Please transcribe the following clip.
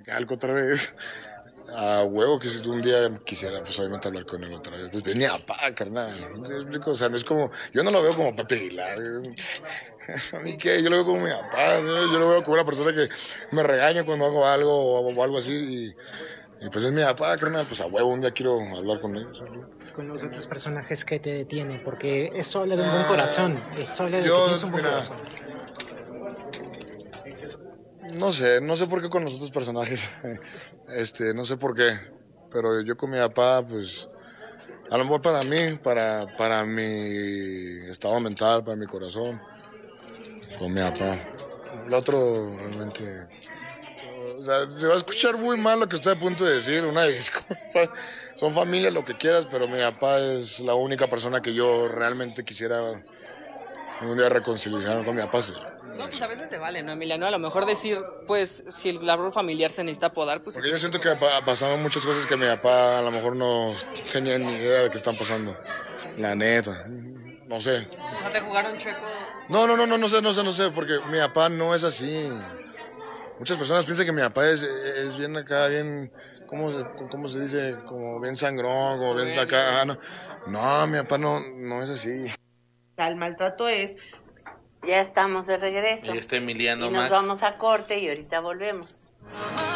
algo otra vez. A huevo que si tú un día quisiera, pues obviamente hablar con él otra vez. Pues venía a pa, carnal. ¿Me explico? O sea, no es como, yo no lo veo como Pepe Aguilar. A mí qué, yo lo veo como mi papá. Yo lo veo como una persona que me regaña cuando hago algo o algo así. Y pues es mi papá, carnal. Pues a huevo un día quiero hablar con él. Con los otros personajes que te detienen, porque eso habla de un buen corazón, eso habla de que Yo, tienes un buen mira, corazón. no sé por qué con los otros personajes, no sé por qué, pero yo con mi papá, pues, a lo mejor para mi estado mental, para mi corazón, con mi papá. El otro, realmente, o sea, se va a escuchar muy mal lo que estoy a punto de decir, una disculpa. Son familia, lo que quieras, pero mi papá es la única persona que yo realmente quisiera un día reconciliarme con mi papá. Sí. No, pues a veces se vale, ¿no, Emiliano? A lo mejor decir, pues, si el árbol familiar se necesita podar, pues... Porque yo siento que pasaron muchas cosas que mi papá a lo mejor no tenía ni idea de que están pasando. La neta. No sé. O sea, te jugaron chueco. No sé, porque mi papá no es así. Muchas personas piensan que mi papá es bien acá, bien, ¿cómo se dice? Como bien sangrón, como bien acá. No, mi papá no es así. El maltrato es... Ya estamos de regreso. Y Emiliano y nos más. vamos a corte y ahorita volvemos.